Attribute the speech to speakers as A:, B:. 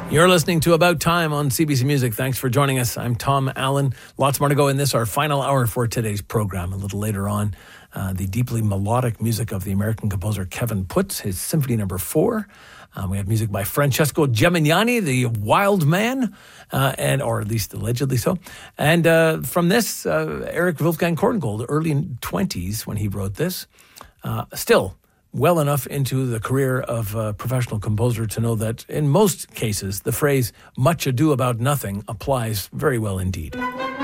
A: You're listening to About Time on CBC Music. Thanks for joining us. I'm Tom Allen. Lots more to go in this, our final hour for today's program. A little later on, the deeply melodic music of the American composer Kevin Putz, his Symphony No. 4. We have music by Francesco Gemignani, the Wild Man, or at least allegedly so. And from this, Erich Wolfgang Korngold, early 20s when he wrote this, still well enough into the career of a professional composer to know that in most cases, the phrase "much ado about nothing" applies very well indeed.